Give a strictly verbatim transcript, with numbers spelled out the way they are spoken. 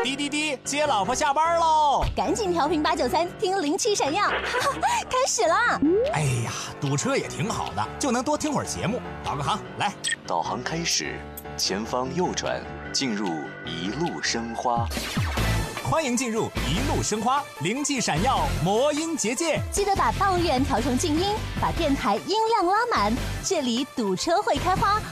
一滴滴接老婆下班喽！ 赶紧调频八九三，听灵气闪耀，哈哈，开始啦！ 哎呀，堵车也挺好的，就能多听会儿节目。导个航，来， 导航开始，前方右转，进入一路生花。 欢迎进入一路生花，灵气闪耀，魔音结界。 记得把抱怨调成静音，把电台音量拉满。这里堵车会开花，